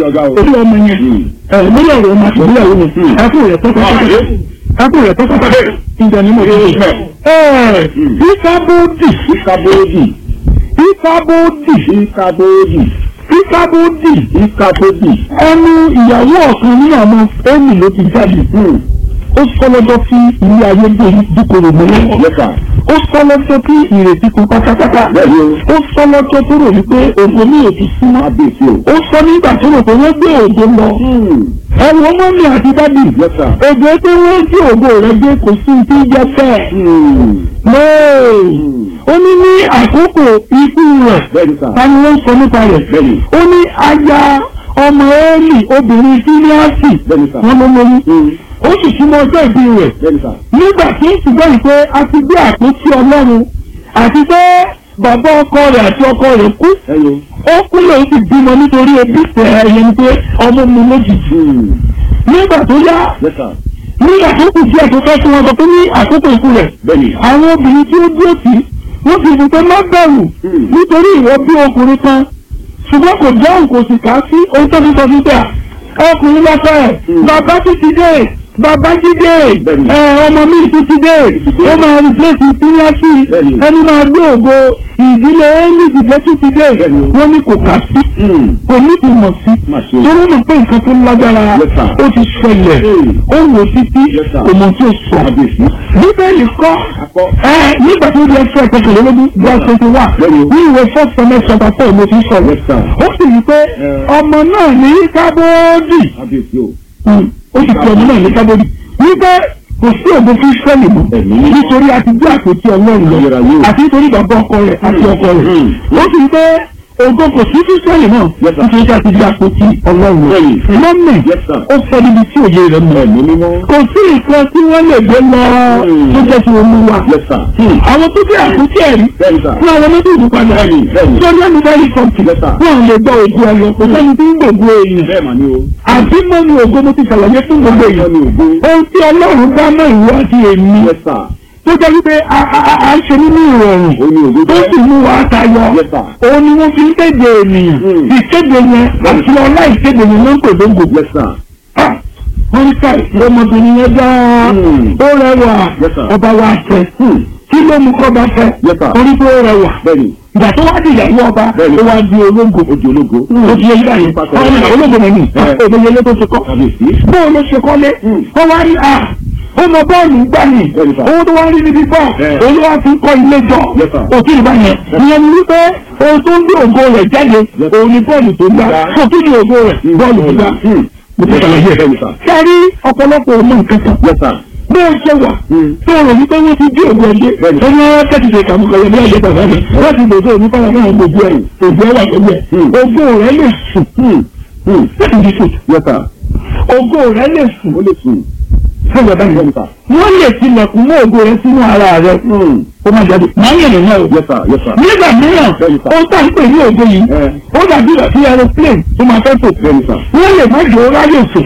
orí ọmọ yẹn lórí ọ̀rọ̀ ọmọ àti ìgbéyàwó yẹn ẹkún rẹ̀ tọ́kọ̀tọ́kọ̀ ìdánimọ̀ ìgbésẹ̀. Ìkàbọ̀dì ẹnu ìyàwó ọ̀kan nínú àwọn fẹ́ẹ̀mì ló ti jáde. Ó sọ lọ́jọ́ tí ilé ayé gbé dúkòrò mọ́lẹ́. Ó sọ lọ́jọ́ tí ìrètí kú pátápátá. Ó sọ lọ́jọ́ tó rò wípé ògo ní òtí súnmọ́. Ó sọ nígbà tó rò pé wọ́n gbé ògo lọ. Ẹ̀wọ̀n mọ́mí àti dádì. Ògo tó wọ́n jí ògo rẹ̀ gbé kò sí ti jẹ́ bẹ́ẹ̀. Ó ní àkókò ikú rẹ̀. Ta ni wọ́n sọ nípa rẹ̀? Ó ní aya ọmọ Élì obìnrin Fíníásì wọ́n ló lóyún. Ó sì súnmọ́ ọjọ́ ìbí rẹ̀. Nígbà tí ó sì gbọ́ pé a ti gbé àpótí Ọlọ́run àti pé bàbá ọkọ rẹ̀ àti ọkọ rẹ̀ kú. Ó kú lè sì bímọ nítorí ebi tẹ̀ ẹ̀yẹ ni pé ọmọ mi lójijì. Nígbà tó yá nígbà tó kù díẹ̀ tó fẹ́ fún wọn sọ pé ní àkókò ikú rẹ̀. Àwọn obìnrin tí ó dúró tì wọ́n fi ìdúpẹ́ má bẹ̀rù nítorí ìwọ bí ọkùnrin kan ṣùgbọ́n kò dáhùn kò sì ká sí ohun tó fi sọ fún tẹ̀ ọkùnrin lọ́fẹ̀ẹ́ bàbá ti ti dé bàbá jíde ọmọ mi tún ti dé ó máa replace Fíníásì ẹni máa gbé ògo ìdílé Élì tún ti dé wọ́n ní kò ká sí kò ní ti mọ̀ sí torí mọ̀ pé nǹkan tó lágbára ó ti ṣẹlẹ̀ ó wò títí kò mọ̀ tí ó sọ Bíbélì kọ́ nígbà tó di ẹsẹ̀ ìkọkànlélógún bí a ṣe ti wà ní ìwé first semester chapter 4 mo ti sọ̀rọ̀ ó sì rí pé ọmọ náà ní Kábọ́dì ó sì fi ọmọ náà ní Kábọ́dì wípé kò sí ògo fún Ísírẹ́lì mọ́ nítorí a ti gbé àpótí Ọlọ́run lọ àti nítorí bàbá ọkọ rẹ̀ àti ọkọ rẹ̀ ó sì rí pé ògo kò sí fún Ísírẹ́lì náà nítorí a ti gbé àpótí Ọlọ́run lọ mọ́mì ó sọ níbi tí òye rẹ̀ mọ̀ kò sí nǹkan tí wọ́n lè gbé lọ tó jẹ́ ti Olúwa àwọn tó gbé àpótí ẹ̀rí fún àwọn ọmọdé ìlú padà tó lẹ́nu bẹ́ẹ̀rì kọ̀ǹtì wọ́n lè gbọ́ ògo ẹ̀yọ kò sẹ́ni tí ń gbògbó èèyàn àbí mọ́ ni ògo mo ti ṣàlàyé fún gbogbo èèyàn ohun tí Ọlọ́run bá mọ́ ìwọ àti èmi tó jẹ́ wípé a ń ṣe nínú ìrọ̀rùn tó sì mú wa tayọ òun ni wọ́n fi ń kéde ènìyàn ìkéde yẹn àti ọlá ìkéde yẹn ló ń pè lóńgò wọ́n ń ká ọmọbìnrin yẹn dáa ó rẹwà ọba wa fẹ́ kí ló mú kọ́ bá fẹ́ orí tó rẹwà ìgbà tó wá di ìyàwó ọba ó wá di ológo ó di ẹyí báyìí ológo mẹ́ni òbẹ̀yẹlé tó ṣe kọ́ bóun ló ṣe kọ́lé ó wá rí ó mọ bọ́ọ̀lù gbà ní owó tó wá rí níbi bọ́ọ̀ olúwa fi ń kọ́ ilé jọ òkè ìbáyẹn ìyẹn ni wípé ohun tó ń gbé ògo rẹ̀ jáde òun ni bọ́ọ̀lù tó gbà kò tún ní ògo rẹ̀ bọ́ọ̀lù tó gbà. mo ti ṣàlàyé ẹ̀ sẹ́rí ọ̀pọ̀lọpọ̀ ọmọ nǹkan kan bí ó ṣe wà tó rò wípé wọ́n ti dí ògo ẹgbẹ́ ẹni wọ́n kẹ́tì ṣe kàmúkọ̀yẹ bí ẹgbẹ́ bàbá mi wọ́n ti gbèsè òní fọlá náà gbogbo ẹ̀ ògo ẹ̀ wà pẹ̀lú ẹ̀ ògo rẹ̀ lè sùn ògo rẹ̀ lè sùn wọ́n lè tilẹ̀kùn mọ́ ògo rẹ̀ sínú ara rẹ̀ ó máa jáde máa ń yẹ̀nà náà o. nígbà mìíràn ó tà ń pè ní ògo yìí ó dàbí ìrọ̀sí aeroplane tó máa fẹ́ fò wọ́n lè má jẹ́ ráyè fò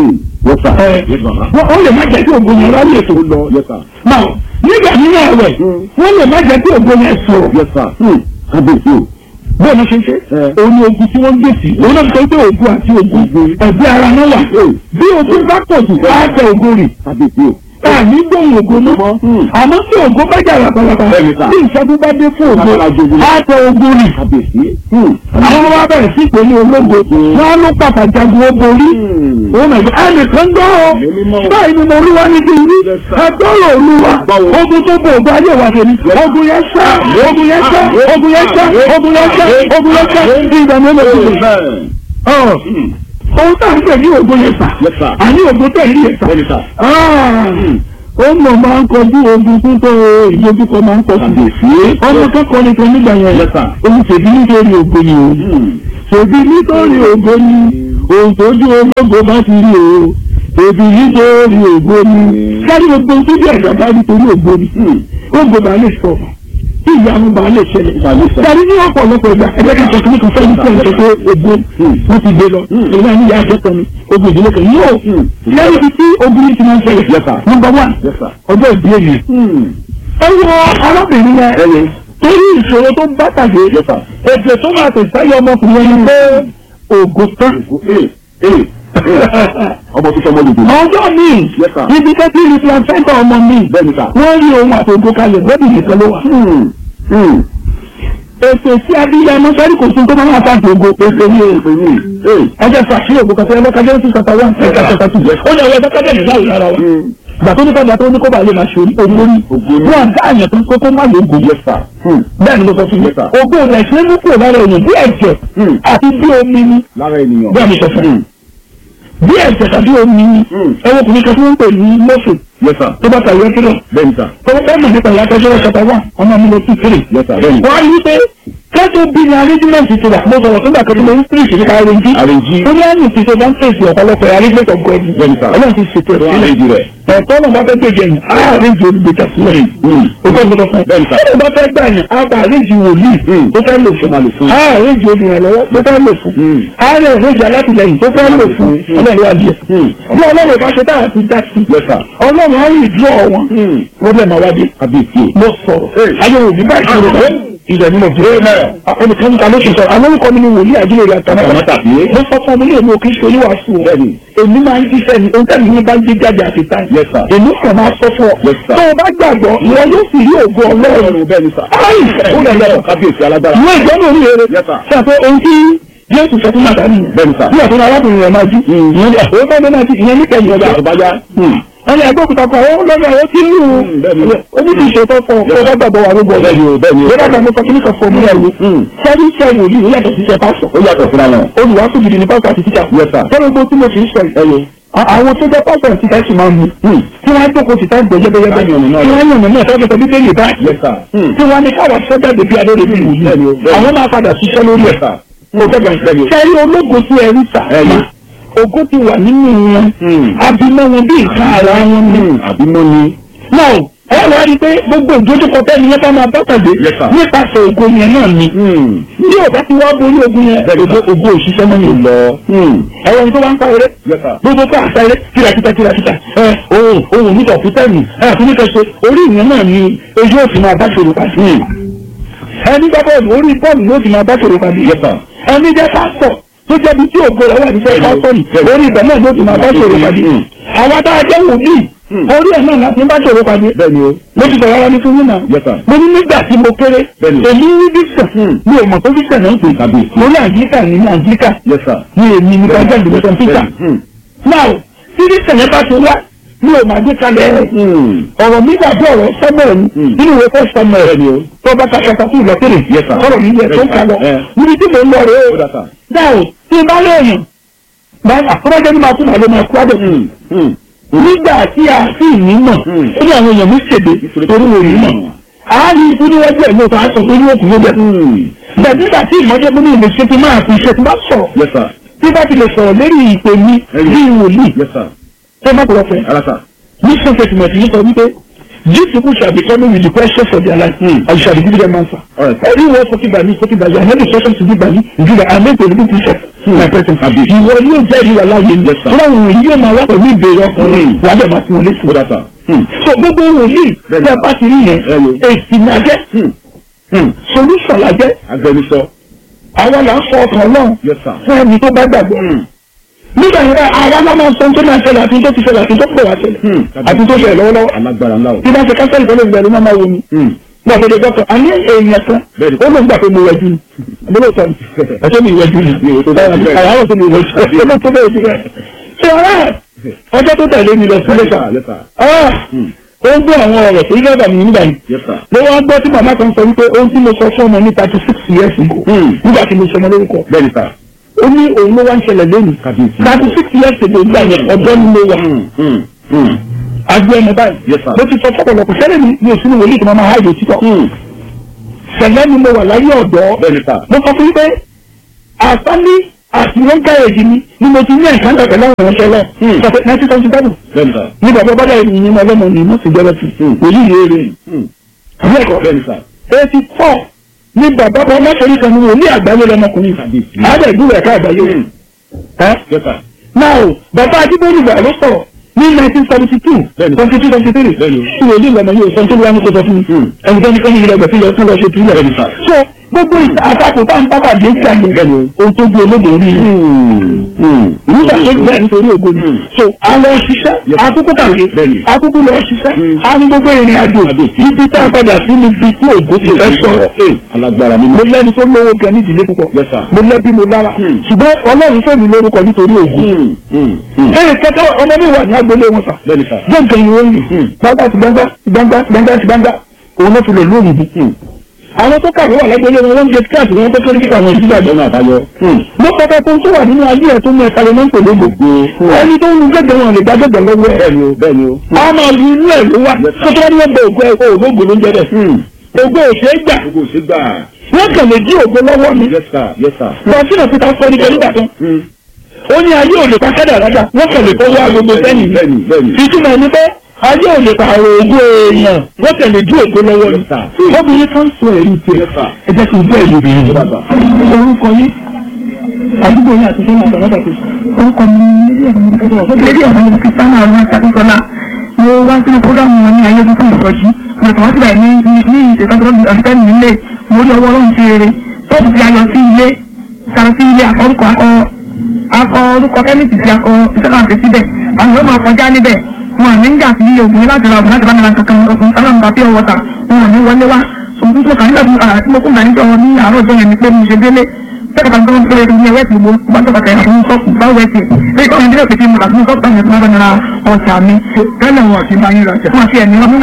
wọ́n lè má jẹ́ kí ògo yẹn ráyè fò nígbà mìíràn ẹ̀wẹ̀ wọ́n lè má jẹ́ kí ògo yẹn sọ̀rọ̀ bó ní ṣe ṣe òun ni ogun tí wọ́n gbé sí òun náà sọ pé ogun àti ogun ẹ̀bí ara náà wà bí ogun bá pọ̀ jù á tẹ ogun rì ní gbóhùn ògo mọ́ àmọ́ tí ògo bá jà labalaba tí ìṣẹ́gun bá dé fún ògo á tẹ ogun rì àwọn wa bẹ̀rẹ̀ sí pé ní ológo wọn ló pàtàkì jagun ó borí òun ẹ̀gbẹ́ ẹnìkan gbọ́ ọ báyìí ni mo rí wá níbi rí ẹgbọ́rọ̀ Olúwa ogun tó bò ògo ayé wa tèmi ogun yẹn sá ogun yẹn sá ogun yẹn sá ogun yẹn sá ogun yẹn sá ìgbà mélòó ohun tá à ń pè ní ògo yẹn sà àní ògo tẹ̀ ní yẹn sà ó mọ̀ máa ń kọjú ogun púpọ̀ ìdójúkọ máa ń pọ̀ sí ọmọ kẹ́kọ̀ọ́ nìkan nígbà yẹn ohun ṣèbí nítorí ògo ni o ṣèbí nítorí ògo ni ohun tójú ológo bá ti rí o ṣèbí nítorí ògo ni sáré gbogbo tó bí ẹ̀dá bá nítorí ògo ni ògo bá lè sọ tí ìyanu bá lè ṣẹlẹ̀ sáré ní ọ̀pọ̀lọpọ̀ ìgbà ẹgbẹ́ kan sọ fún mi kan fẹ́ẹ́ ní sẹ́yìn tó pé ògo wọ́n ti gbé lọ èyí náà ní ìyá àjẹkọ̀ ni ogun ìdílé kan yóò lẹ́yìn ibi tí ogun yìí ti máa ń ṣẹlẹ̀ number one ọjọ́ ìbí ènìyàn ẹ wo arábìnrin yẹn torí ìṣòro tó bá tàgé ètò tó máa tẹ̀sáyé ọmọkùnrin ẹni pé ògo tán. ọmọ tuntun ọmọ lòdì. ọjọ́ mi ibi tó ti rí placenta ọmọ mi wọ́n rí ohun àti ògo kalẹ̀ bẹ́ẹ̀ ni nìkan ló wà. ètò sí abiyamọ sọ́rí kò sí tó máa ń àtàkì ògo pèsè ní èpè ní. ẹjẹ fàṣírí ògo kàtẹ́ ẹlọ́kadẹ́ sí kàtà wọn ẹ̀ka kàtà tù. ó lè wọ ẹgbẹ́ kàtẹ́ nìyá ìlara wa. ìgbà tó ní kọ́ tó ní kó bá lè máa ṣe olórí. wọ́n dá àyàn tó kókó má lè gògó. bẹ́ẹ̀ ni mo sọ fún mi. ògo rẹ̀ ṣe é mú kúrò lára èèyàn bí ẹ̀jẹ̀ àti bí omi ni. bẹ́ẹ̀ ni sọ fún mi. bí ẹ̀jẹ̀ tàbí omi ni ẹwọ́ kùnrin kan tí wọ́n ń pè ní mọ́sù tó bá tàyẹ́ kílọ̀ tó bá mọ̀ nípa ìyàtọ̀ sọ́rọ̀ kẹta wà ọmọ mi lọ sí kiri wọ́n á rí pé kẹ́tọ́ bí ní arrangement ti rà mo sọ̀rọ̀ fúngbà kan tó lọ ń pèsè nípa arrange tó ní àyè tí tó bá ń pèsè ọ̀pọ̀lọpọ̀ arrangement of God ọlọ́run ti ṣètò rẹ̀ ẹ̀tọ́ náà bá fẹ́ gbèjẹ yẹn á arrange olùgbèjà sílẹ̀ ogún ọdún fún tó bá fẹ́ gbà yẹn á bá arrange wòlíì tó fẹ́ lò fún á arrange olùrànlọ́wọ́ tó fẹ́ lò fún á arrange alátìlẹyìn tó fẹ́ lò fún ọlọ́run wá díẹ̀ bí ọlọ́run bá ṣe táà ti dá sí ọlọ́run á rí ìdúró wọn problem àwádìí mo sọ̀rọ̀ ayé òbí bá ìṣòro rẹ̀ ìjẹ̀ nínú ọ̀dọ́ ẹnìkan níta ló ṣe sọ̀rọ̀ alórúkọ mi ni wòlíì àjílẹ̀ rẹ̀ àtàmọ́tà mo sọ fún mi ní èmi òkè ṣe oníwàásù èmi máa ń jíṣẹ́ ni ohun tẹ́lẹ̀ ní bá ń gbé jáde àti táì èmi kàn máa sọ fún ọ tó o bá gbàgbọ́ ìwọ yóò sì rí ògo ọlọ́run ìwé ìjọ́nù orí rere ṣàpẹ́ ohun tí Jésù sọ fún màdá nìyẹn bí ọ̀tún arákùnrin rẹ̀ máa jí ìyẹn ní àwọn ọmọdé náà ti ìyẹn ní kẹyìn ọjà àbájá ẹni ẹgbẹ́ òkúta kan ó lọ́nà ó ti lù ó ní kí ìṣètò fún ọ bá gbàgbọ́ wà gbogbo ọ̀rẹ́ yóò dábàá mo sọ kí ní kan fún ọmọ rẹ̀ wò sẹ́rí iṣẹ́ wòlíì ó yàtọ̀ sí iṣẹ́ pásọ̀ ó yàtọ̀ síra wọn olùwàásù gidi ní pásọ̀ àti títà tọ́lọ́ gbó tí mo fi ń sọ ìṣẹ́yẹ àwọn tó jẹ́ pásọ̀ àti títà sì máa ń mu tí wọ́n á jókòó sí táǹgbò yẹ́bẹ́yẹ́bẹ́ tí wọ́n yàn náà tọ́jú tọ́jú bíbélì báyìí tí wọ́n ní káwà sọ́jà dèbí adóre bí wòlíì àwọn máa padà ṣiṣẹ́ lórí ẹ̀ sẹ́rí ológun tí ẹ rí sà ògo ti wà nínú wọn abimọ wọn bí nǹkan ara wọn ní abimọ ni. náà ẹ wá rí i pé gbogbo ìdójúkọ tẹ́ni yẹn bá máa bá pàdé nípasẹ̀ ògo yẹn náà ni bí ọ̀gá ti wá borí ogun yẹn ògo òṣìṣẹ́ mọ́ yẹn lọ. ẹ̀rọ ní tó bá ń parí gbogbo ká àṣàyẹ kìràkìtà ohun nígbà òkúta ẹ̀mí àtúnikẹ́sẹ̀ orí ìyẹn náà ni ojú òfin máa bá ṣòro pàdé. ẹni gbá bọ́ọ̀lù orí bọ́ọ̀lù ló ti máa bá ṣòro pàdé. ẹni jẹ́ pásítọ̀ tó jẹ́ bí tí ògo rẹ̀ wà ní sẹ́yìn pásítọ̀rì orí ibẹ̀ náà ló ti máa bá ṣòro pàdé. àwọn tá a jẹ́ wòlíì orí ẹ̀ náà láti bá ṣòro pàdé. mo ti sọ̀rọ̀ ara ní fún yín náà. mo ní nígbà tí mo kéré èmi ní bíṣẹ̀ mi ò mọ̀ tó bíṣẹ̀ náà ń pè mo ní àjíríkà ní àjíríkà ní èmi ní kájá ìdìbòsàn píkà. náà tí bíṣẹ̀ yẹn bá ti wá mi ò máa gbé kalẹ̀ ọ̀rọ̀ mi gbàgbé ọ̀rọ̀ sọ́mọ̀ nínú ìwé fẹ́ sọ́mọ̀ rẹ̀ tó bá ka kẹta fún ìlọ́kẹ̀rẹ̀ ọ̀rọ̀ mi yẹ tó ń kalọ̀ níbi tí mo ń lọ rẹ̀ ó dáhùn tí n bá lóyún àkọ́rọ́jọ́ ní máa tún àlọ́ máa kú àdẹ̀ nígbà tí a sì ní mọ̀ ó ní àwọn èèyàn mi ṣèdè torí wo ní mọ̀ a ní ikú níwájú ẹ̀ lóòótọ́ aṣọ tó ní òkú ló bẹ̀ bẹ́ẹ̀ nígbà tí ìmọ̀jẹ́ fún mi lè ṣe ti máa fi iṣẹ́ tí bá sọ̀rọ̀ tí bá ti lè sọ̀rọ̀ lérí ìpè mi bí wòlíì tó bá kúrọ̀ fẹ́. Mission statement yìí sọ wípé these people shall be coming with the questions for their life and you shall be giving them answer. Every word spoken by me spoken by you and every question to give by me you give and make a little picture to my presence. Ìwọ yóò jẹ́ ìwà láàyè ní ọlọ́run yìí yóò máa wá pẹ̀lú ìbéèrè ọkùnrin wà á dẹ̀ máa fi wọlé sí ọ̀dàtà. So gbogbo wòlíì tí a bá ti rí yẹn èsì máa jẹ́ solution la jẹ́ agbẹnusọ. Àwọn là ń sọ ọkàn náà fún ẹni tó bá gbàgbọ́. Nígbà yẹn àwọn ọmọ máa ń sọ tó máa ṣẹlẹ̀ àti tó ti ṣẹlẹ̀ àti tó pọ̀ wá ṣẹlẹ̀ àti tó ṣẹlẹ̀ lọ́wọ́lọ́wọ́. Alágbára ńlá o. Tí bá ṣe kánsẹ́lì tó lè gbẹ̀rù máa wo mi. Ní ọ̀pẹ̀lẹ̀ dọ́kítọ̀, a ní èèyàn kan, ó ló ń gbà pé mo wẹ̀jú ni. Mo ló sọ ní, ẹ̀ṣẹ́ mi ìwẹ̀jú ni. Àyàwó tó mi ìwẹ̀jú. Ó ló tó bẹ́ẹ̀ sí bẹ́ẹ̀. Ṣé ọjọ́ tó tẹ̀lé mi lọ sí lẹ́sà? Ó ń gbọ́ àwọn ọ̀rọ̀ tó yẹ́ bàmí nígbà yìí. Mo wá gbọ́ tí màmá kan sọ wípé ohun tí mo sọ fún ọmọ ní 36 years ago. Nígbà tí mo sọ ọmọ lórúkọ. Bẹ́ẹ̀ni sà. Ó ní òun ló wá ń ṣẹlẹ̀ lónìí 36 years ago gbà yẹn ọ̀dọ́ ni mo wà agbé ẹnu báyìí mo ti sọ fọ́pọ̀lọpọ̀ sẹ́lẹ̀ mi ò sínú wòlíì tó máa máa háìdè títọ́ sẹ̀lẹ̀ ni mo wà láyé ọ̀dọ́ mo sọ fún pé àsálí àti wọn gáyèjì ni mo ti ní ẹ̀ka ńlá pẹ̀lú àwọn ìránṣẹ́ lọ sọfẹ́ 1977 ní bàbá bọ́dà ẹni ní ọlọ́mọ ní mọ́sí jẹ́lẹ́tì wòlíì yéèrè àbẹ́ẹ̀kọ́ 84 ní bàbá bọ́ mọ́sọ̀rí kan ní wòlíì àgbáyé lọ́mọkùnrin àádẹ́ ìgbúwẹ̀ ẹ̀ka àgbáyé náà bàbá ajíbóyè ìgbà ló sọ̀rọ̀ ní 1972 22-23 ìwé ilé ìlànà yóò sọ tó wá ní kó sọ fún mi ẹnikẹ́ni kan ní ilẹ̀ ẹgbẹ̀ tí yọ sọ́lọ́ ṣe tìlẹ̀ so gbogbo àtakò tá n pápá dé sí àyè ohun tó gbé olóògbé rí nígbà tó gbẹ nítorí ògo ni so a lọ ṣiṣẹ́ akókó kàwé akókó lọ ṣiṣẹ́ a ní gbogbo ìrìn àjò ibi tá a padà sí níbi tí ògo ti fẹ́ sọ̀rọ̀ mo lẹ́ni tó lówó gan ní ìdílé púpọ̀ mo lẹ́bí mo lára ṣùgbọ́n Ọlọ́run fẹ́ mi lórúkọ nítorí ògo kẹta ọmọ mi wà ní agbolé wọn sà gbọ̀ngàn ìwé yìí gbangba òun ló fi lè lórí ibi àwọn tó kàwé wà lágbélé wọn wọ́n jẹ kíláàsì wọn tó kéré kíkà wọn ìdílé àjọ àbáyọ. mo pàtàkì tó ń tó wà nínú ayé ẹ̀ tó mú ẹ̀ka lè máa ń pè lógo. ẹni tó ń lu gẹ́gẹ́ wọn lè gba gẹ́gẹ́ lọ́wọ́ ẹ̀. bẹ́ẹ̀ni o. a máa lu inú ẹ̀ ló wà tó tó wá ní wọ́n bẹ ògo ẹ̀ ògo ló ń jẹ bẹ́ẹ̀. ògo òṣè gbà. wọ́n kàn lè dí ògo lọ́wọ́ mi. bọ́sínà ti ta sọ ní pẹ̀lú ìgbà kan. ó ní ayé ò lè pa kádà rádà wọ́n kàn lè fọwọ́ agogo sẹ́yìn. ìtumọ̀ ẹni pé ayé ò lè pààrọ̀ ògo èèyàn wọ́n tẹ̀lé dí ògo lọ́wọ́ ni. obìnrin kan sọ èyí tiẹ̀ ẹ jẹ́ kí n bẹ́ẹ̀ lóbi yìí. orúkọ yìí àdúgbò yìí àti sẹ́yìn àtàwọn àti orúkọ mi lédè ọ̀hún kristiana ọ̀hún ṣàkóso mo wá sínú fúgàmù wọn ní ayé tuntun ìsọjí mo tàn wá síbẹ̀ ní ìṣèkọ́sọ́ ọ̀sẹ̀ nílé mo rí ọwọ́ ọlọ́run sí rere tóòtù ti ayọ̀ sí ilé sàrò sí ilé akọ orúkọ kẹ́mìtì sí akọ ìṣẹ́kàǹtì síbẹ̀ àwọn yóò máa kọjá níbẹ̀ wọn ní ń jà sí obìnrin láti ra ọ̀gbìn láti bá mi ra kankan ọkùnrin aláǹgbá pure water wọn ní wọlé wá ṣùgbọ́n tó kàn nígbà tí mo kún ìdáníjọ́ ní àárọ̀ ọjọ́ yẹn ni pé mo ṣe délé tẹ́kọ̀tà tó ń pè é ní ẹwẹ́ tí mo bá tọ́ka kẹ́yà fún sọ́ọ̀kù bá wẹ̀ sí i lẹ́yìn tó ń délé pé kí mo rà fún sọ́ọ̀kù táwọn ẹ̀sìn máa ra ọjà mi tẹ́lẹ̀ wọn àti bá yín ra ṣẹ̀ fún àti ẹ̀mí wọn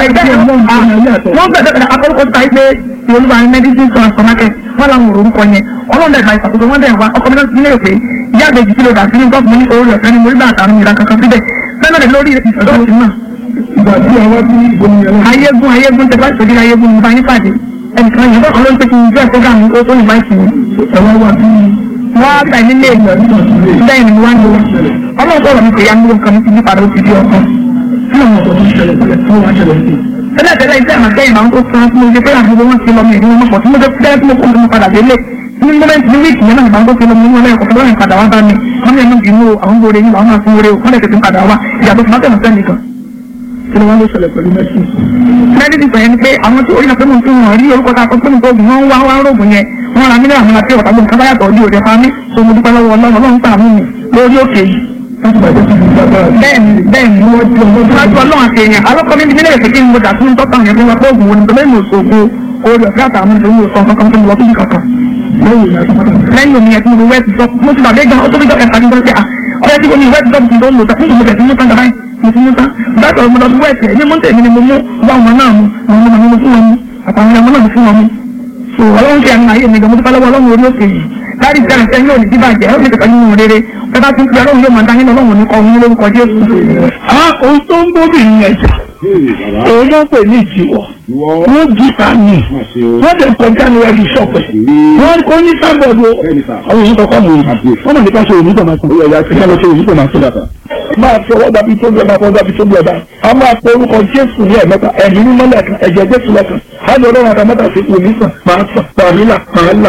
bẹ̀rẹ̀ akọ́lùkọ́ ta pé olúwa ní medicine store supermarket wọn làwọn orúkọ yẹn ọlọ́dẹ̀ ìgbà ìṣàkóso wọn dẹ̀ wá ọkọ̀ mi náà ti nílò pé ìyá àgbèjì kí ló dà sí ní gọ́ọ̀mù ní orí ọ̀fẹ́ ni mo rí bá àtàrùn ìlà kankan síbẹ̀ fẹ́lẹ̀ lórí ìṣòro náà. ìgbà tí àwọn tí ìbomi ayégún tẹ bá ìṣòdì ayégún ní báyìí pàdé ẹnìkan yìí bọ́ọ̀ ló ń pè kí n jẹ́ program ó tó yìnbá ìsìn ẹ̀wọ̀n wà bí wọ́n á gbà nílé ìgbà bẹ́ẹ̀ ni wọ́n á lò ọlọ́run sọ̀rọ̀ mi kò yá ní nǹkan mi ti ní padà ó ti di ọkàn tẹ́lẹ̀ iṣẹ́ àmàkẹ́ ìmọ̀ tó sàn fún ojú pé àgbègbè wọn ti lọ mi ìdí wọn pọ̀ tí mo jẹ́ pé tí mo kó mi padà délé ní mọ́mẹ́ntì ní wíìkì yẹn náà ìbá tó fi lọ mú wọn lẹ́yìn kọ̀ọ̀kan lọ́rìn padà wá bá mi wọ́n lè mú ìmú àwọn gbòòrè yìí àwọn àfún oore wọ́n lè tètè padà wá ìyàtọ̀ fún mọ́tẹ̀ mọ́tẹ̀ nìkan. kí ló wá ló ṣẹlẹ̀ pẹ̀lú mẹ́sì. mẹ́sì sọ yẹn ni pé àwọn tí orí náà pé mo fi hàn rí orúkọ tá a kọ́ pé mo kó oògùn wọn wá rògùn yẹn wọ́n ra mílíọ̀nù àti ọ̀tá gbọ̀n kábáyàtọ̀ ojú òde pa mí so mo dúpẹ́ lọ́wọ́ ọlọ́run pàmò mi lórí òkè yìí. bẹ́ẹ̀ni wọ́n ti ọlọ́run àti èèyàn alọ́kọ́ mi ní mílíọ̀nù kékeré mo dà fún tọ́ta yẹn fún wa pé oògùn wo ni tó lẹ́yìn òṣogbo orí ọ̀gá àtàwọn ìlú ìwòsàn kankan tó ń lọ síbi kankan lẹ́yìn omi ẹ̀sìn mo wẹ́ẹ̀tì sọ mo ti bàbá ẹ̀gbọ́n ó tó bí dọ́kẹ́ ìpàdé gbọ́dọ̀ pé ọ̀rẹ́ tí omi wẹ́ẹ̀tì sọ́ọ̀tì tó ń lò tá nítorí mo tẹ̀sí mú tán dábàá mo ti mú tán báyìí ọ̀rọ̀ mo lọ sí wẹ́ẹ̀tì ẹ̀ ní mọ́tẹ̀ mi ni mo mú wá ọmọ náà mu àwọn ọmọ mi fún wọn mu àtàwọn ọmọ náà fún wọn mu so ọlọ́run ṣe àmì ayé mi gan mo ti fẹ́ lọ́wọ́ ọlọ́run orí òkè yìí láti ìjà ìṣẹ́ yóò ní bíbàjẹ́ ó ní kẹ̀kẹ́ nínú rere bẹ́ẹ̀ bá ti ń pe ọlọ́run yóò máa dá nínú ọlọ́run ní kọ́ òun lórúkọ Jésù. ohun tó ń bóbìnrin yẹn jà òun náà pè ní ìjìwọ̀ wọ́n jí pàmì wọ́n dẹ̀ kọjá ní ẹbí ṣọ́pẹ̀ wọ́n kọ́ ní sábọ̀dù àwọn èyí kọ́kọ́ mú wọ́n mọ̀ nípa ṣe òní tó máa sọ ìyá lọ ṣe òní tó máa sọ dàtà máa fi ọwọ́ dàbí tó gbẹ̀dá fọ́ dàbí tó gbẹ̀dá a máa pe orúkọ Jésù ní ẹ̀mẹ́ta ẹ̀mí ní mọ́lẹ̀kan ẹ̀jẹ̀ Jésù lẹ́kan á lọ lọ́wọ́ àtàmọ́tà sí òní sàn máa sàn pàmílà pàálà.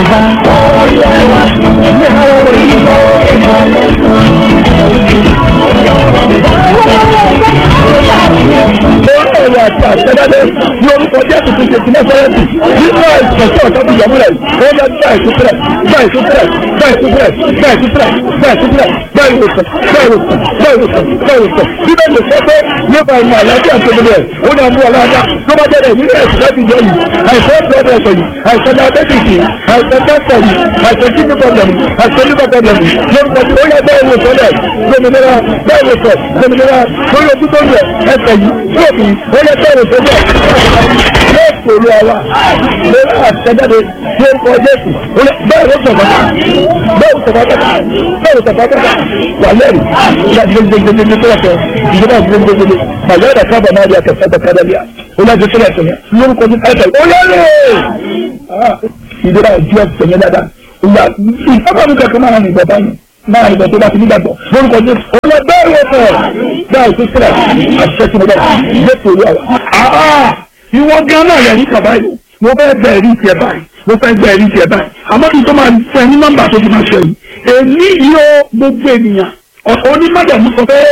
Ọ̀rọ̀ àti àtẹ́dáde ní orúkọ Jésù ti ṣe tìǹbà sọ́yẹ́tì nínú àìsàn tí ọ̀tọ́ ti yọ̀mú rẹ̀ ó yẹ gbà ìtúsílẹ̀ gbà ìtúsílẹ̀ gbà ìtúsílẹ̀ gbà ìtúsílẹ̀ gbà ìtúsílẹ̀ gbà ìwòsàn gbà ìwòsàn gbà ìwòsàn gbà ìwòsàn bíbẹ̀ lè sọ pé nípa ìmọ̀ àlàáfíà tó gbẹdẹ ó ní àmú ọ̀làdá tó bá jẹ́rẹ̀ nínú ẹ̀sìn láti yọ yìí àìsàn blood pressure yìí àìsàn diabetes yìí àìsàn cancer yìí àìsàn kidney problem yìí àìsàn liver problem yìí lórúkọ tí ó yẹ bẹ́ẹ̀ ìwòsàn rẹ̀ gbòmìnira bẹ́ẹ̀ ìwòsàn gbòmìnira lórí ojú tó yẹ ẹsẹ̀ yìí lóòfin ó yẹ bẹ́ẹ̀ ìwòsàn rẹ̀ yóò pòlú àwa lórí àtẹ̀jáde lórúkọ Jésù bẹ́ẹ̀ ló sọ̀rọ̀ bẹ́ẹ̀ sọ̀rọ̀ bẹ́ẹ̀ sọ̀rọ̀ wà lẹ́rìí láti gbẹgbẹgbẹgbẹ tó yàtọ̀ ìjọba gbẹgbẹgbẹgbẹ pàlẹ́ ẹ̀dá kábà náà di àtẹ̀sẹ̀ kádàlíà ó láti tó yàtọ̀ yẹn lórúkọ Jésù ẹ̀sẹ̀ ó lẹ́rìí ìjọba ìjọ ẹ̀sẹ̀ yẹn dáadáa ìfọ́kọ̀ mi kẹ̀kẹ́ máa ń gbọ̀ báyìí máa ń gbọ̀ tó bá ti nígbàgbọ́ lórúkọ Jésù ó lọ bẹ́ẹ̀ wọ̀ fẹ́ bẹ́ẹ̀ tó sílẹ̀ àṣẹ tí mo bá yẹ kó lọ. ìwọ gan náà yẹ ní kàbá yìí mo fẹ́ bẹ̀rẹ̀ rí tiẹ̀ báyìí mo fẹ́ bẹ̀rẹ̀ rí tiẹ̀ báyìí àmọ́ kí n tó máa fẹ́ ní nọ́mbà tó ti máa ṣe yìí èmi yóò gbogbo ènìyàn onímọ̀jàmú sọ pé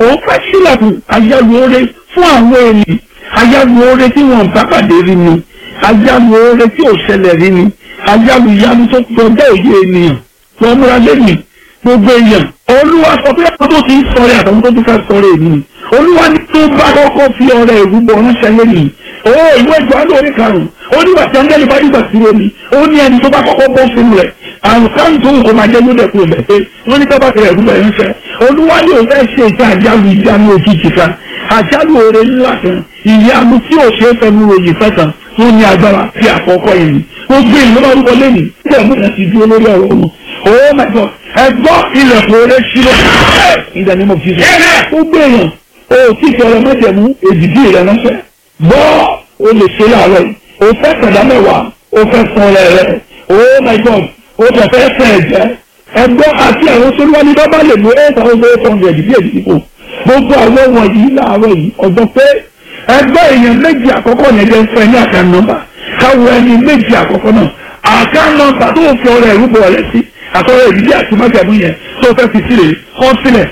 òun fẹ́ sílẹ̀kùn àyálù oore fún àwọn ènìyàn, àyálù oore tí wọ́n bá pàdé rí ni, àyálù oore tí ò ṣẹlẹ̀ rí ni, àyálù ìyanu tó kọjá òye ènìyàn tó múra lẹ́yìn gbogbo èèyàn. Olúwa sọ pé àwọn tó ti ń sọ̀rọ̀ àtàwọn tó ti fẹ́ sọ̀rọ̀ èmi ni. Olúwa ní tó bá kọ́kọ́ fi ọrẹ ìrúbọ ránṣẹ́ lẹ́yìn. Ìwé Jòhánù orí 5, ó nígbà tí áńgẹ́lì bá dìgbà sí omi, ó ní ẹni tó bá kọ́kọ́ bọ́ sínú rẹ̀, àrùn káàmù tó ń kó máa jẹ́ ló dẹ̀kun ìbẹ̀ pé wọ́n ní tọ́ba kẹrẹ̀ ìrúbọ ránṣẹ́. Olúwa ní òun fẹ́ ṣe ìta àjálù ìjánu òjijì kan, àjálù oore ńlá kan, ìyanu tí ò ṣe é fẹnu ròyìn fẹ́ kan tó ní agbára tí àkọ́kọ́ yìí. Gbogbo ìlú bá rúbọ lẹ́yìn tí ẹ̀mú yẹn ti dúró lórí ọ̀rọ̀ ọmọ. Oh my God! Ẹgbọ́ ilẹ̀kùn oore ṣílọ. In the name of Jesus. Gbogbo èèyàn o tí ìfẹ́ ọ̀rọ̀ mẹ́tẹ̀mú èdìdí rẹ̀ ránṣẹ́. Gbọ́ o lè ṣe láàárọ̀ yìí. O fẹ́ tẹ̀dá mẹ́wàá, o fẹ́ san ọ̀rẹ́ rẹ̀. Oh my God! O tẹ̀ fẹ́ fẹ́ ẹ̀jẹ̀. Ẹgbọ́ àti àwọn sólúwá ní bá bá lè lo 8,800 bí èdìdí kò. Gbogbo àwọn wọ̀nyí láàárọ̀ yìí ọjọ́ pé ẹgbẹ́ èèyàn méjì àkọ́kọ́ yẹn jẹ́ fẹ́ ní àkàn nọ́mbà. Káwọ ẹni méjì àkọ́kọ́ náà. Àkàn nọ́mbà tó fi ọ̀rẹ́ ìrúbọ rẹ̀ sí. Àtọ́rọ̀ ìdílé àti májàmú yẹn tó fẹ́ fi sílẹ̀ kọ́ sílẹ̀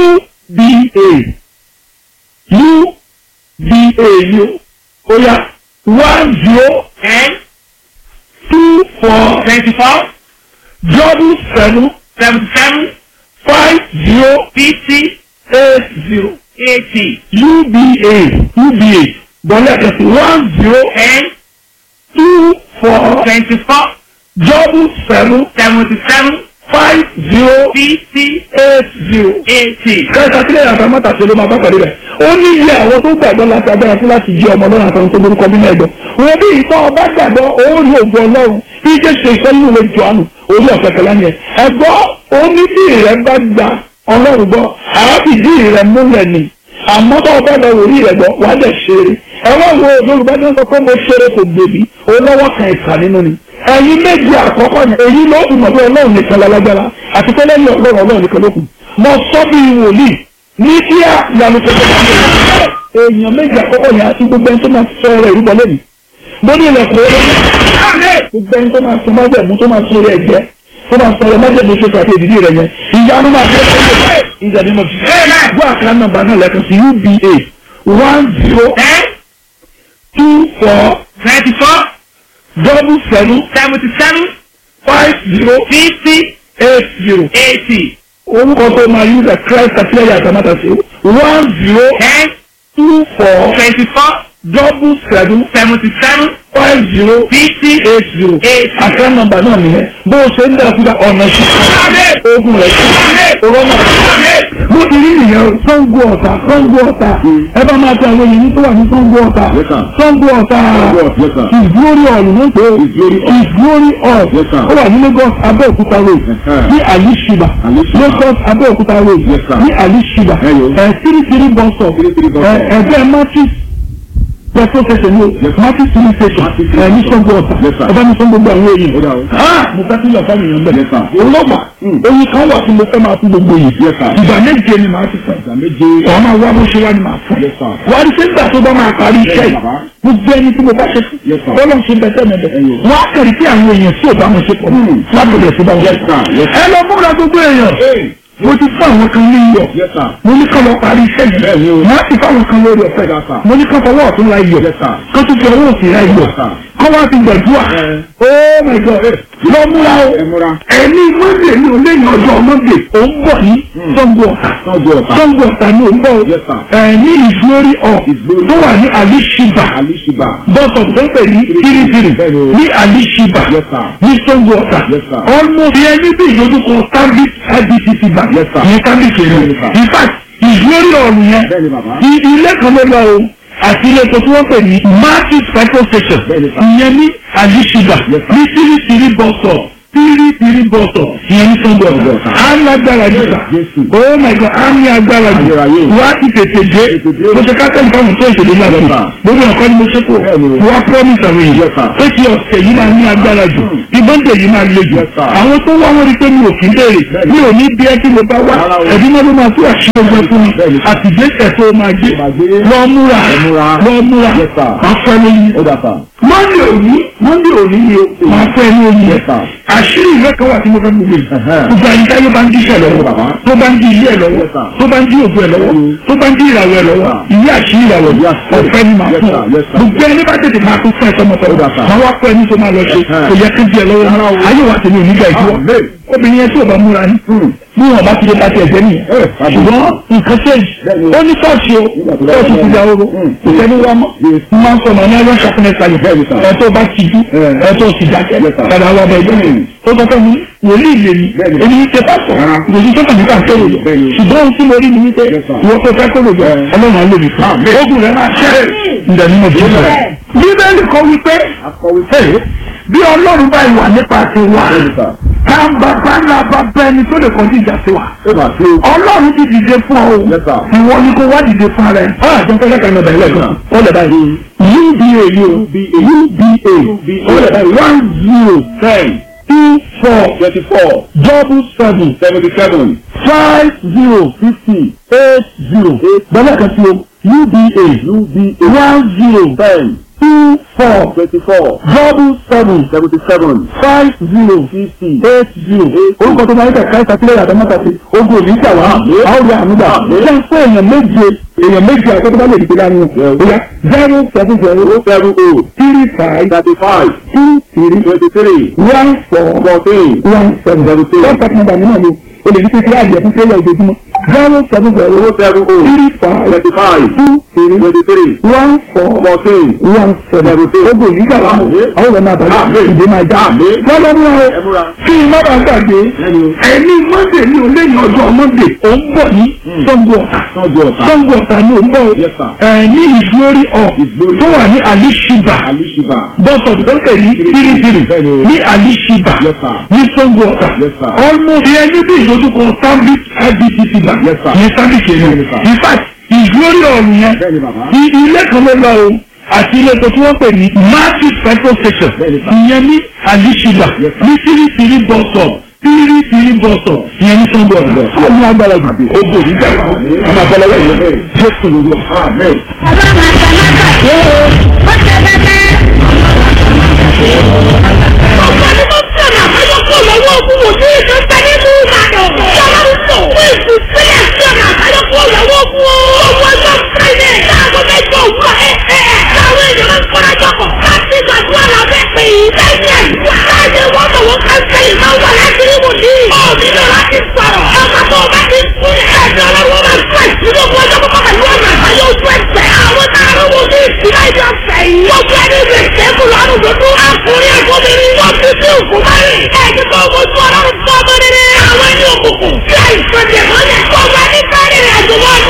UBA ni ó yá 1024 77 50 80 UBA bọ́lá ẹ̀kẹ́sì 1024 77 50 80. Kẹ́sà sílẹ̀ yàtọ̀ mọ́ta ṣe ló máa bá pẹ̀lú rẹ̀. Ó ní ilé àwọn tó gbàgbọ́ láti agbára sí láti jí ọmọ lọ́rùn àtàwọn tó lórúkọ bí mẹ́jọ. Wọ́n bí ìtọ́ ọba gbàgbọ́ orí ògùn Ọlọ́run bí jẹ́ ṣe ìfẹ́ nínú ìwé Jòhánù orí ọ̀fẹ́ kẹlá yẹn. Ẹ̀gbọ́ ó ní bí ìrẹ́ bá gba Ọlọ́run gbọ́, àáfìdí ìrẹ́ múlẹ̀ ni. Àmọ́ tó ọba lọ orí rẹ̀ gbọ́, wàá dẹ̀ ṣeré. Ẹ̀wọ́n wo Yorùbá ní sọ pé mo ṣeré kò gbèbí, olówó kan ìkà nínú ni. Ẹ̀yin méjì àkọ́kọ́ yẹn, èyí ló fi mọ̀ pé Ọlọ́run nìkan lálágbára, àti pé lẹ́yìn Ọlọ́run nìkan ló kù. Mo sọ bí wòlíì ní kí á yanu tó tẹ̀lé èèyàn méjì àkọ́kọ́ yẹn àti gbogbo ẹni tó máa sọ ọ̀rọ̀ ìrúbọ lẹ́nu. Mo ní ilẹ̀kùn orí gbogbo ẹni tó máa sọ májẹ̀mú tó máa sọ orí ẹ̀jẹ̀ tó máa sọ ọ̀rọ̀ májẹ̀mú tó sọ àti ìdílé rẹ̀ yẹn. Ìyanu máa fẹ́ fẹ́ ìjàdí mọ̀ sí. Gbọ́ àkàrà nọ́mbà náà lẹ́kàn sí UBA 1024 77 50 80. Orúkọ tó máa yí the Christ àtìlẹ́yìn àtàmátà sí 1024 77 50 80. Àkàrà nọ́mbà náà nìyẹn. Bó o ṣe ń dẹ̀ síta ọ̀nà ṣíṣe ogun rẹ̀ sí ọ̀rọ̀ náà. Mo ti rí nìyẹn Ṣàngó Ọ̀tà. Ẹ bá máa tẹ àwọn èyí tó wà ní Ṣàngó Ọ̀tà. Ṣàngó Ọ̀tà His Glory Hall ló ń pè é. His Glory Hall. Ó wà ní Lagos Abẹ́òkúta road ní Alishiba. Lagos Abẹ́òkúta road ní Alishiba. 33 bus stop. Ẹgbẹ́ Matrix petrol station ní Matrix filling station ní Ṣàngó Ọ̀tà. Ẹ bá mi sọ gbogbo àwọn èèyàn. Mo fẹ́ kí yọ̀ fáwọn èèyàn bẹ̀rẹ̀. Olóògbà oyin kan wà tí mo fẹ́ máa fún gbogbo yìí. Ìgbà méje ni màá ti sọ. Ọ̀ máa wá bó ṣe wá ni màá fún. Wà á rí sẹ́ńtà tó bá máa parí iṣẹ́ yìí. Gbogbo ẹni tí mo bá ṣe fún. Bọ́lá ṣe bẹ̀tẹ̀ mẹ́bẹ̀. Wọ́n á kẹ̀rì sí àwọn èèyàn tí ò bá wọn ṣe pọ̀. Lábòdì ẹ̀sìn bá wọn. Ẹ lọ múra gbogbo èèyàn. Mo ti fún àwọn kan ní iyọ̀. Mo ní kọ́ lọ parí iṣẹ́ yìí. Mo á sì fáwọn kan lórí ọ̀fẹ́. Mo ní kọ́ fọwọ́ ọ̀tún ra iyọ̀. Kó tún fi ọwọ́ òsì ra iyọ̀. Kọ́ wá ti gbẹ̀dúà. Oh my God! Lọ múra o. Ẹni Monday ní olé ní ọjọ́ Monday. Ó ń bọ̀ ní Ṣàngó Ọ̀tà ní òun bọ̀. Ní His Glory Hall tó wà ní Alishiba. Bọ́sọ̀ tó ń pè ní Kirikiri ní Alishiba ní Ṣàngó Ọ̀tà. Almost ẹni bí ìdójúkọ Stanbic IBTC Bank. Ìyẹn Stanbic èrè. In fact, His Glory Hall yẹn. Ilé kan ló lọ o. Àti ilé tó tí wọ́n pè ní Matrix petrol station ìyẹn ní Alishiba ní tìrìtìrì bọ́sọ̀ ìyẹn ní Ṣàngó Ọ̀tà. Á ní agbára nígbà. Oh my God, á ní agbára jù. Wá ti tètè dé. Mo ṣe kákẹ́ nǹkan tó ìṣèlú náà fún. Gbogbo ọ̀kan ni mo ṣe kó. Wá promise àwọn èèyàn. Pé kí ọ̀sẹ̀ yìí máa ní agbára jù. Bí Monday yìí máa le jù. Àwọn tó wá wọ́n rí pé mi ò kí ń béèrè. Mi ò ní bí ẹ kí mo bá wá. Ẹ̀bí náà ló máa tó àṣírí ọgbẹ́ fún mi. Àtìgbésẹ̀ tó máa gbé. Lọ múra. Afẹ́ lóyún. Monday òní ni o máa fẹ́ ní oyin àṣírí ìwé kan wà tí mo fẹ́ mú mi gbogbo àyíká yóò bá ń díṣẹ́ lọ́wọ́ tó bá ń di ilé ẹ̀ lọ́wọ́ tó bá ń di ògùn ẹ̀ lọ́wọ́ tó bá ń di ìràwọ̀ ẹ̀ lọ́wọ́ ìwé àṣírí ìràwọ̀ ọ̀fẹ́ ni màá fún ọ gbogbo ẹni bá tètè máa tún fún ẹ tọmọtọmọ máa wá pẹ́ ní tó máa lọ ṣe kò yẹ kí n di ẹ lọ́wọ́ ayé wa tèmi ò ní gbà ìdíwọ́ obìnrin yẹn tí ò bá múra ní bí wọn bá ti lè bá ti ẹ̀jẹ̀ nìyẹn ṣùgbọ́n nǹkan change ó ní ṣọ́ọ̀ṣì o ṣọ́ọ̀ṣì ti da oró kò sẹ́ni wá mọ́ máa ń sọ ọmọ ní iron sharpness ayọ̀ ẹ̀ tó bá ti jú ẹ̀ tó ti dákẹ́ padà wà bẹ́ẹ̀ jẹ́ ó sọ fún mi wòlíì lè ní èmi ní ṣe pásọ̀ ìròyìn tó kàn nípa kéré lọ ṣùgbọ́n ohun tí mo rí ni wípé ìwọ tó fẹ́ kó lò jọ ọlọ́run á lè mi fún ogun rẹ̀ máa ṣẹ́ ǹdẹ̀ nínú bí ó bíbélì kọ wípé bí ọlọ́run bá ìwà nípa ti wà káńbà bánlá bá bẹ́ni tó lè kọjú ìjà sí wa ọlọ́run ti dìde fún ọ ìwọ ni kò wá dìde fún ara ẹ. àjọpẹ́ lẹ́ka ní ọ̀dà ilé ẹ̀kọ́ ó lè báyìí UBA ni o UBA ó lè báyìí 1024 777 5050 80 bẹ́ẹ̀ kan sí o UBA 1024 777 5050 80. orúkọ tó máa ń tẹ̀ka ìtàkìlẹ̀ àdámọ́tàsí ogun òní ìjà wá àwọn ọ̀rẹ́ àmúgbà ṣe ń pé èèyàn méje àkọ́tọ́ bá lè dìde láàrin wọn. bóyá 070 35 35 23 14 17. wọ́n nọ́mbà mi náà ni o lè ní pé kí á jẹ́ fún kílẹ̀ ojoojúmọ́ 070 35 23 14 17. ogun òní ìjà wá àwọn ọ̀rẹ́ náà bàjẹ́ ìdè máa já. lọ́dọ̀ mú ọ kí n má bàa gbàgbé ẹni Monday ní o lẹ́yìn ọjọ́ Monday ó ń bọ̀ ní Sango Ọ̀tà ní o ń bọ̀ ní ìgbórí ọ̀ tó wà ní Alishiba bọ́sọ̀ tó ń tẹ̀ ní Kirikiri ní Alishiba ní Sango Ọ̀tà almost ẹni bí ìdójúkọ Stanbic IBTC bank ní Stanbic yẹn in fact ìgbórí ọ̀rùn yẹn ilé kan ló lọ o àti ilé tó tí wọ́n pè ní Matthew petrol station ìyẹn ní Alishiba ní Kirikiri bọ́sọ̀ ìyẹn ní Sango Ọ̀tà ó ní agbára gbàgbé ogun ìjà ọmọ abọ́lọ́wọ́ ìyẹn Jésù lórí ọ̀hún. ọ̀gá ni mo tí ọ̀nà àbáyọkọ̀ lọ́wọ́ ogun wò ní ìdọ́gbẹ́ nínú Ìbàdàn. Yàrá ń sọ fún ìtúsílẹ̀ sí ọ̀nà àbáyọkọ̀ lọ́wọ́ ogun o. Owó ọjọ́ Friday láago mẹ́jọ òwúrọ̀ láwọn èèyàn ń kọ́ra jọkọ̀. láti gbàdúrà lábẹ́ pé lẹ́yìn àdúrà. láti wọ́n mọ̀ wọ́n káńsẹ̀lì máa wà láti rí wò ní. òbí lọ láti sọ̀rọ̀. ọmọ tó bá ti kú ẹ̀dọ̀ ọlọ́wọ́ máa fẹ́. nínú owó ọjọ́ kọ́kọ́ pẹ̀lú ọ̀nà àbáyọ ojú ẹsẹ̀. àwọn táwọn wò ní ìsìlẹ̀ ìjọ ọ̀sẹ̀ yìí. gbogbo ẹni rẹ̀ sẹ́kù lọ́rùn dúdú. àkùnrin àgbọ̀bìnrin wọ́n ti sí òkú báyìí. ẹni tó mojú ọlọ́run fún ọmọ rere. àwọn ẹni òkùnkùn. ṣé àìsàn jẹ̀mọ́lẹ̀. gbogbo ẹni fẹ́ẹ́ rìn àjò wọn